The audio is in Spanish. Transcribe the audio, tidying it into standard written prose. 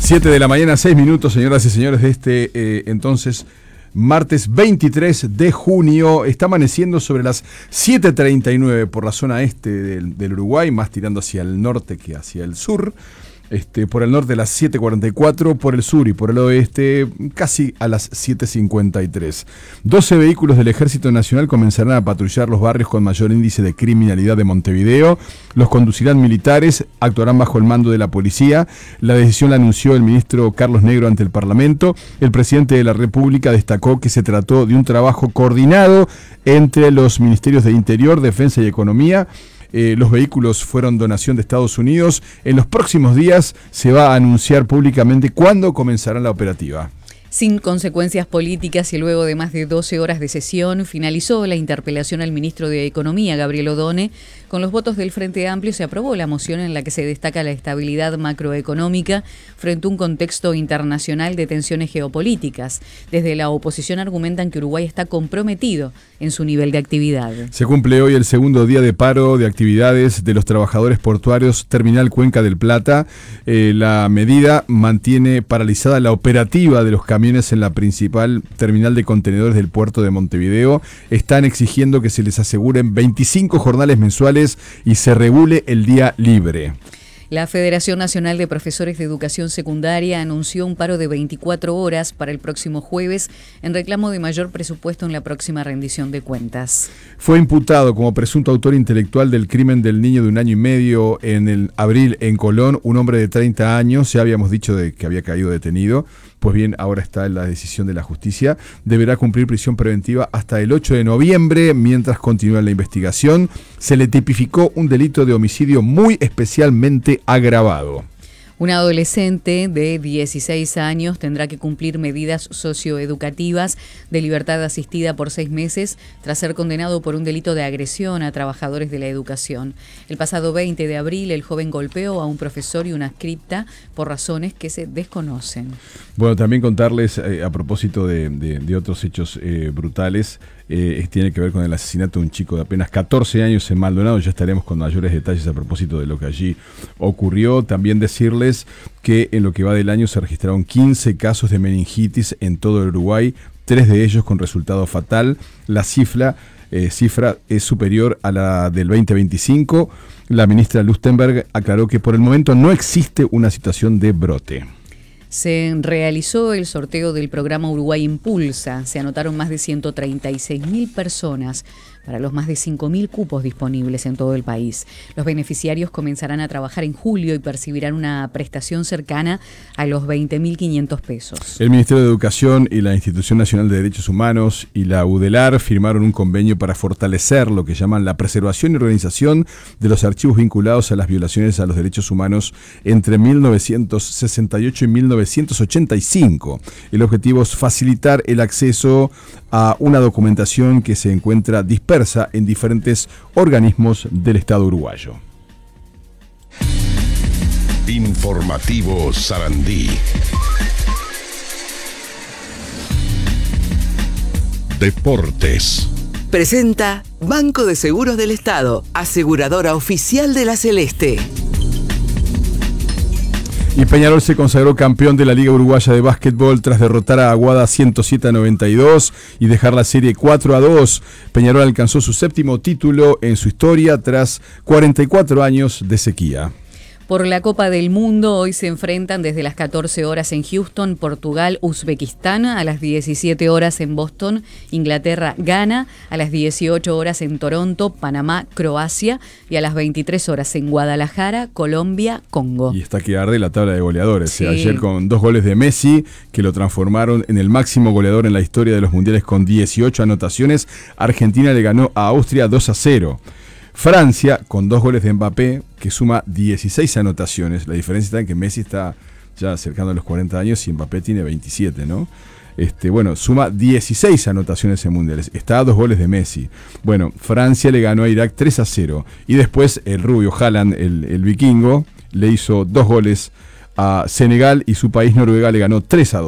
7 de la mañana, 6 minutos, señoras y señores, de entonces martes 23 de junio. Está amaneciendo sobre las 7:39 por la zona este del Uruguay, más tirando hacia el norte que hacia el sur. Por el norte a las 7:44, por el sur y por el oeste casi a las 7:53. 12 vehículos del Ejército Nacional comenzarán a patrullar los barrios con mayor índice de criminalidad de Montevideo. Los conducirán militares, actuarán bajo el mando de la policía. La decisión la anunció el ministro Carlos Negro ante el Parlamento. El presidente de la República destacó que se trató de un trabajo coordinado entre los ministerios de Interior, Defensa y Economía. Los vehículos fueron donación de Estados Unidos. En los próximos días se va a anunciar públicamente cuándo comenzará la operativa. Sin consecuencias políticas y luego de más de 12 horas de sesión, finalizó la interpelación al ministro de Economía, Gabriel Odone. Con los votos del Frente Amplio se aprobó la moción en la que se destaca la estabilidad macroeconómica frente a un contexto internacional de tensiones geopolíticas. Desde la oposición argumentan que Uruguay está comprometido en su nivel de actividad. Se cumple hoy el segundo día de paro de actividades de los trabajadores portuarios Terminal Cuenca del Plata. La medida mantiene paralizada la operativa de los camiones en la principal terminal de contenedores del puerto de Montevideo. Están exigiendo que se les aseguren 25 jornales mensuales y se regule el día libre. La Federación Nacional de Profesores de Educación Secundaria anunció un paro de 24 horas para el próximo jueves en reclamo de mayor presupuesto en la próxima rendición de cuentas. Fue imputado como presunto autor intelectual del crimen del niño de 1 año y medio en el abril en Colón, un hombre de 30 años, ya habíamos dicho de que había caído detenido. Pues bien, ahora está en la decisión de la justicia. Deberá cumplir prisión preventiva hasta el 8 de noviembre. Mientras continúa la investigación, se le tipificó un delito de homicidio muy especialmente agravado. Un adolescente de 16 años tendrá que cumplir medidas socioeducativas de libertad asistida por 6 meses tras ser condenado por un delito de agresión a trabajadores de la educación. El pasado 20 de abril, el joven golpeó a un profesor y una cripta por razones que se desconocen. Bueno, también contarles a propósito de otros hechos brutales. Tiene que ver con el asesinato de un chico de apenas 14 años en Maldonado. Ya estaremos con mayores detalles a propósito de lo que allí ocurrió. También decirles que en lo que va del año se registraron 15 casos de meningitis en todo el Uruguay, 3 de ellos con resultado fatal. La cifra es superior a la del 2025. La ministra Lustenberg aclaró que por el momento no existe una situación de brote. Se realizó el sorteo del programa Uruguay Impulsa. Se anotaron más de 136.000 personas para los más de 5.000 cupos disponibles en todo el país. Los beneficiarios comenzarán a trabajar en julio y percibirán una prestación cercana a los 20.500 pesos. El Ministerio de Educación y la Institución Nacional de Derechos Humanos y la UDELAR firmaron un convenio para fortalecer lo que llaman la preservación y organización de los archivos vinculados a las violaciones a los derechos humanos entre 1968 y 1985. El objetivo es facilitar el acceso a una documentación que se encuentra dispersa en diferentes organismos del Estado uruguayo. Informativo Sarandí. Deportes. Presenta Banco de Seguros del Estado, aseguradora oficial de la Celeste. Y Peñarol se consagró campeón de la Liga Uruguaya de Básquetbol tras derrotar a Aguada 107-92 y dejar la serie 4-2. Peñarol alcanzó su 7º título en su historia tras 44 años de sequía. Por la Copa del Mundo, hoy se enfrentan desde las 14 horas en Houston, Portugal, Uzbekistán, a las 17 horas en Boston, Inglaterra, Ghana, a las 18 horas en Toronto, Panamá, Croacia y a las 23 horas en Guadalajara, Colombia, Congo. Y está que arde la tabla de goleadores. Sí. Ayer con 2 goles de Messi, que lo transformaron en el máximo goleador en la historia de los mundiales con 18 anotaciones, Argentina le ganó a Austria 2-0. Francia, con 2 goles de Mbappé, que suma 16 anotaciones. La diferencia está en que Messi está ya acercando a los 40 años y Mbappé tiene 27, ¿no? Suma 16 anotaciones en mundiales. Está a 2 goles de Messi. Bueno, Francia le ganó a Irak 3-0. Y después el rubio Haaland, el vikingo, le hizo 2 goles a Senegal y su país Noruega le ganó 3-2.